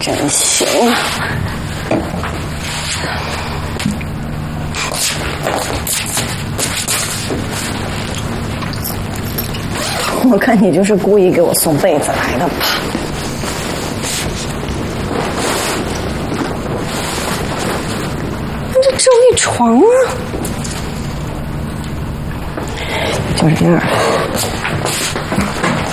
真行啊！我看你就是故意给我送被子来的吧？这只有一床啊，就这样。